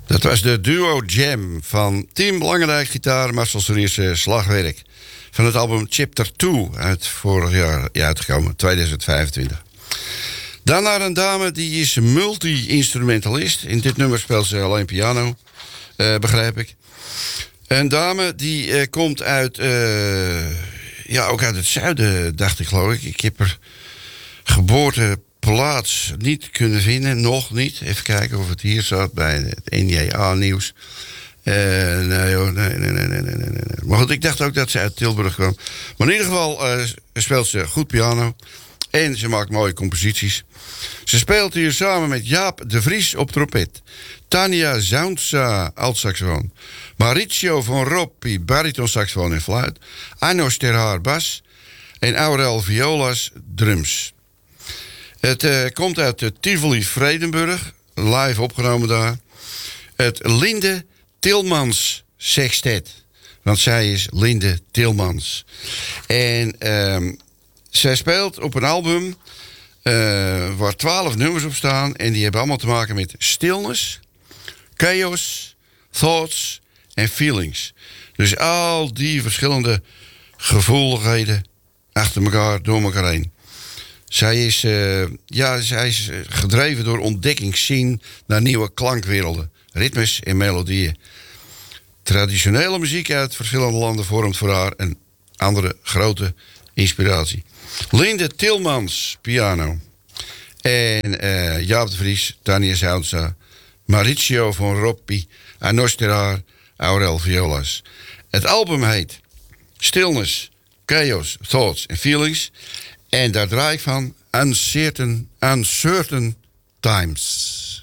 Dat was de duo Jam van Tim Langendijk gitaar, Marcel Seriers slagwerk. Van het album Chapter 2 uit vorig jaar uitgekomen, 2025. Dan naar een dame die is multi-instrumentalist. In dit nummer speelt ze alleen piano, begrijp ik. Een dame die komt uit, ook uit het zuiden, dacht ik geloof ik. Ik heb haar geboorteplaats niet kunnen vinden, nog niet. Even kijken of het hier staat bij het NJA-nieuws. Nee. Maar goed, ik dacht ook dat ze uit Tilburg kwam. Maar in ieder geval speelt ze goed piano. En ze maakt mooie composities. Ze speelt hier samen met Jaap de Vries op trompet. Tanja Zoundsa altsaxofoon. Mauricio van Roppi baritonsaxofoon en fluit. Arno Sterhaar bas. En Aurel Violas drums. Het komt uit Tivoli Vredenburg. Live opgenomen daar. Het Linde Tilmans Sextet. Want zij is Linde Tilmans. En zij speelt op een album waar 12 nummers op staan. En die hebben allemaal te maken met stillness, chaos, thoughts en feelings. Dus al die verschillende gevoeligheden achter elkaar, door elkaar heen. Zij is gedreven door ontdekkingszin naar nieuwe klankwerelden, ritmes en melodieën. Traditionele muziek uit verschillende landen vormt voor haar een andere grote inspiratie. Linde Tilmans, piano. En Jaap de Vries, Tanja Zoundsa, Mauricio van Roppi, Arno Sterhaar, Aurel Violas. Het album heet Stillness, Chaos, Thoughts and Feelings. En daar draai ik van Uncertain Times.